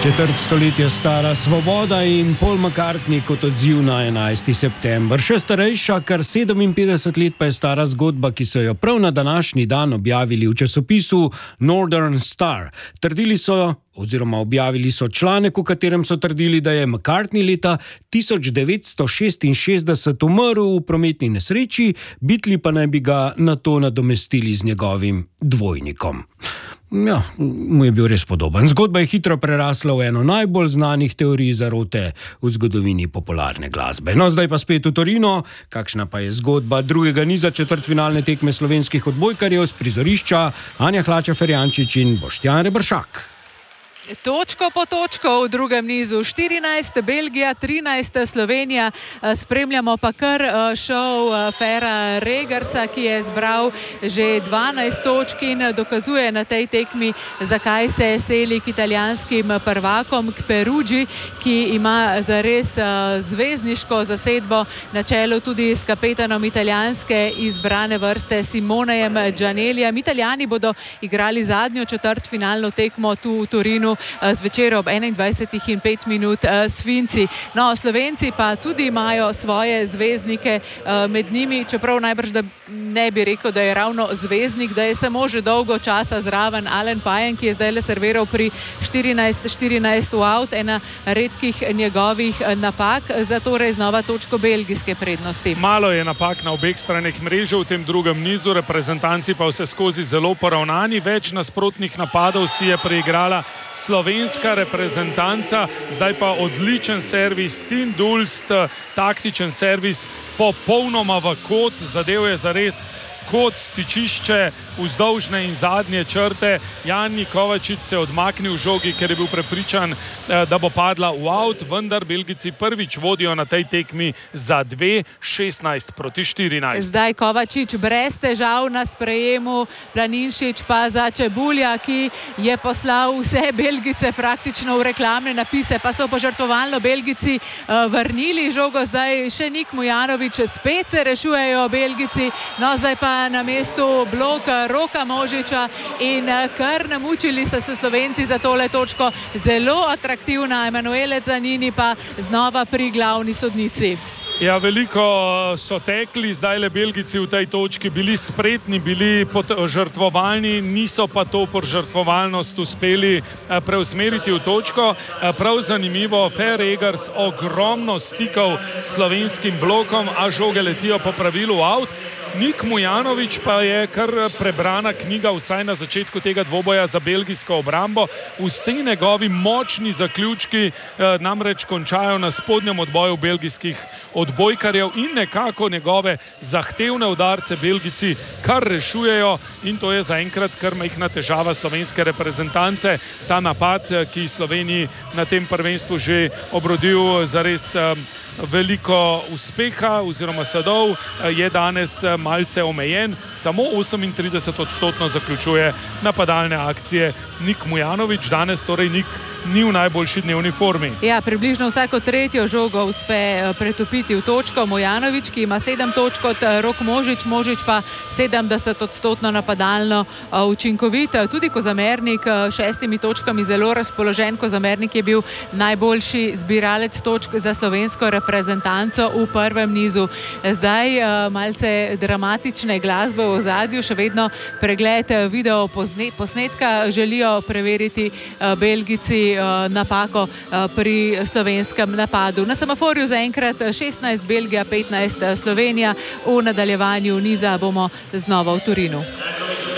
Četrt stoletja stara Svoboda in Paul McCartney kot odziv na 11. september. Še starejša, kar 57 let pa je stara zgodba, ki so jo prav na današnji dan objavili v časopisu Northern Star. Trdili so, oziroma objavili so članek, v katerem so trdili, da je McCartney leta 1966 umrl v prometni nesreči, Beatli pa naj bi ga nato nadomestili z njegovim dvojnikom. Ja, mu je bil res podoben. Zgodba je hitro prerasla v eno najbolj znanih teorij zarote v zgodovini popularne glasbe. No, zdaj pa spet v Torino. Kakšna pa je zgodba drugega niza četrtfinalne tekme slovenskih odbojkarjev z prizorišča Anja Hlača-Ferjančič in Boštjan Rebršak? Točko po točko v drugem nizu. 14 Belgija, 13 Slovenija. Spremljamo pa kar šov Fera Regersa, ki je zbral že 12 točk in dokazuje na tej tekmi, zakaj se seli k italijanskim prvakom, k Peruggi, ki ima zares zvezdniško zasedbo na čelu tudi s kapetanom italijanske izbrane vrste Simonejem Gianellijem. Italijani bodo igrali zadnjo četrtfinalno tekmo tu v Torinu zvečer ob 21:05 s Finci. No, Slovenci pa tudi imajo svoje zvezdnike med njimi, čeprav najbrž da ne bi rekel, da je ravno zvezdnik, da je samo že dolgo časa zraven Alen Pajen, ki je zdaj le serviral pri 14-14 v out, ena redkih njegovih napak, za torej znova točko belgijske prednosti. Malo je napak na obeh straneh mreže v tem drugem nizu, reprezentanci pa vse skozi zelo poravnani, več nasprotnih napadov si je preigrala slovenska reprezentanca, zdaj pa odličen servis Stin Dulst, taktičen servis popolnoma v kot, zadev je zares kot stičišče vzdolžne in zadnje črte. Jani Kovačič se odmaknil žogi, ker je bil prepričan, da bo padla v out, vendar Belgijci prvič vodijo na tej tekmi za 16-14. Zdaj Kovačič brez težav na sprejemu, Planinšič pa za Čebulja, ki je poslal vse Belgice praktično v reklamne napise, pa so požrtvovalno Belgijci vrnili žogo. Zdaj še Nik Mujanović, spet se rešujejo Belgijci, no zdaj pa na mestu blok Roka Možiča in kar namučili so se Slovenci za tole točko. Zelo atraktivna, Emanuele Zanini pa znova pri glavni sodnici. Ja, veliko so tekli zdaj le Belgijci v tej točki, bili spretni, bili žrtvovalni, niso pa to žrtvovalnost uspeli preusmeriti v točko. Prav zanimivo, Fer Regers ogromno stikov slovenskim blokom, a žoge letijo po pravilu out. Nik Mujanović pa je kar prebrana knjiga, vsaj na začetku tega dvoboja za belgijsko obrambo. Vsi njegovi močni zaključki namreč končajo na spodnjem odboju belgijskih odbojkarjev in nekako njegove zahtevne udarce Belgijci kar rešujejo, in to je zaenkrat kar majhna težava slovenske reprezentance. Ta napad, ki Sloveniji na tem prvenstvu že obrodil zares veliko uspeha oziroma sadov, je danes malce omejen. Samo 38% zaključuje napadalne akcije Nik Mujanović. Danes torej Nik ni v najboljši dnevni formi. Ja, približno vsako tretjo žogo uspe pretopiti v točko. Mujanović, ki ima 7 točk kot Rok Možič, Možič pa 70% napadalno učinkovit. Tudi Kozamernik 6 točkami zelo razpoložen. Kozamernik je bil najboljši zbiralec točk za slovensko reprezentanco v prvem nizu. Zdaj malce dramatične glasbe v ozadju, še vedno pregled video posnetka želijo preveriti Belgijci napako pri slovenskem napadu. Na semaforju zaenkrat 16 Belgija, 15 Slovenija. V nadaljevanju niza bomo znova v Torinu.